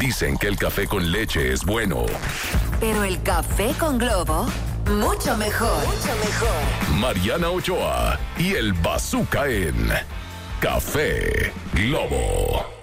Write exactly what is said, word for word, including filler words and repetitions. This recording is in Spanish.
Dicen que el café con leche es bueno. Pero el café con Globo, mucho mejor. Mucho mejor. Mariana Ochoa y el Bazooka en Café Globo.